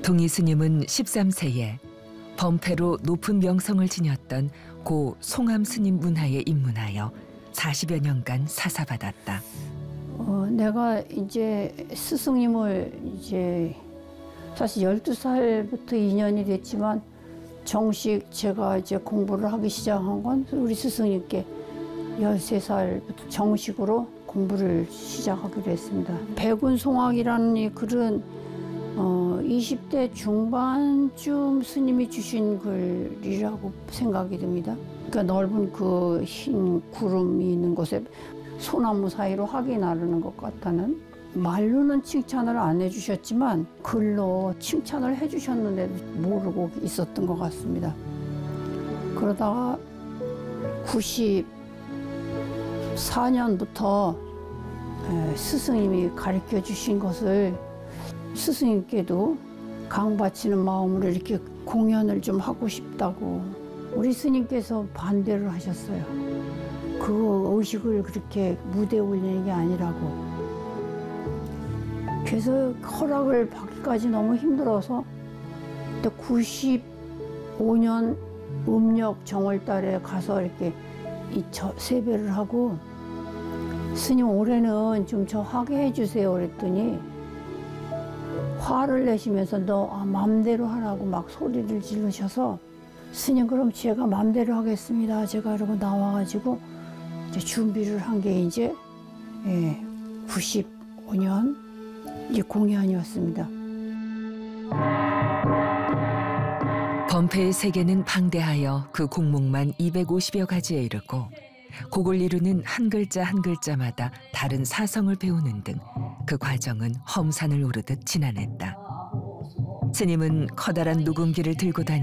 동희 스님은 13세에 범패로 높은 명성을 지녔던 고 송암 스님 문화에 입문하여 40여 년간 사사받았다. 내가 이제 스승님을 사실 12살부터 인연이 됐지만 정식 제가 이제 공부를 하기 시작한 건 우리 스승님께 13살부터 정식으로 공부를 시작하기로 했습니다. 백운송악이라는 이 글은 20대 중반쯤 스님이 주신 글이라고 생각이 듭니다. 그러니까 넓은 그 흰 구름이 있는 곳에 소나무 사이로 학이 나르는 것 같다는, 말로는 칭찬을 안 해주셨지만 글로 칭찬을 해주셨는데도 모르고 있었던 것 같습니다. 그러다가 94년부터 스승님이 가르쳐 주신 것을 스승님께도 강바치는 마음으로 이렇게 공연을 좀 하고 싶다고 우리 스님께서 반대를 하셨어요. 그 의식을 그렇게 무대에 올리는 게 아니라고. 그래서 허락을 받기까지 너무 힘들어서 95년 음력 정월달에 가서 이렇게 세배를 하고, 스님 올해는 좀 저 하게 해주세요 그랬더니 화를 내시면서 너 맘대로 하라고 막 소리를 지르셔서, 스님 그럼 제가 맘대로 하겠습니다 제가 이러고 나와가지고 이제 준비를 한 게 이제 95년 이제 공연이었습니다. 범패의 세계는 방대하여 그 공목만 250여 가지에 이르고, 곡을 이루는 한 글자 한 글자마다 다른 사성을 배우는 등 그 과정은 험산을 오르듯 지난했다. 스님은 커다란 누궁기를 들고 다니